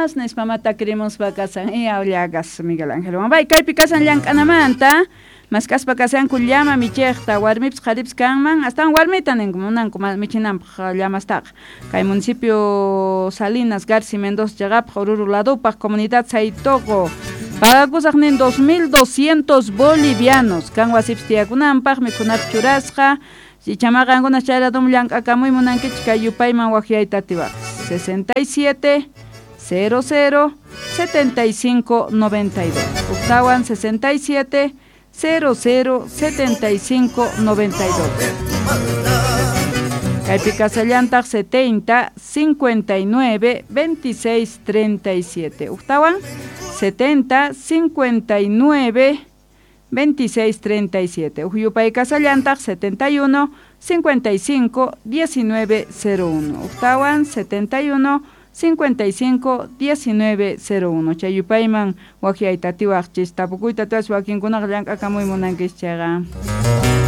más, Nespamata queremos vacasan y aullagas Miguel Ángel Wambay, Kaipi Casan Llancanamanta, más caspa casan Kullama, Michechta, Warmips, Jarips Kanman, hasta un Warmitan en Comunan, como Michinam, Llamastak, Kai municipio Salinas, Garci Mendoza, Yagap, Joruru Ladupa, comunidad Saitogo. Pagacusagnin 2.200 bolivianos. Canguasips tiakunampag, mikunap churasqa. Si chamaqankunas chayradum llank'akamuy munankichka yupayman wajiaytatiwaq. 67 00 75 92. Uktawan 67 00 75 92. Caipicasallantag 70 59 26 37. Uktawan 70 59 26 37. Ujyupay Casallantag 71 55 19 01. Uktawan 71 55 19 01. Chayupayman wajiaytatiwaq chistapukuy tatuas wakinkunaq llank'akamuy munankischayqa.